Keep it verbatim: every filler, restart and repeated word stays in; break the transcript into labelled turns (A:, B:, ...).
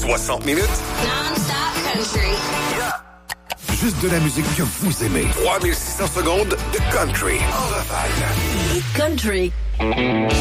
A: soixante minutes.
B: Non-stop country.
A: Yeah. Juste de la musique que vous aimez. trois mille six cents secondes de country. En rafale.
B: Country.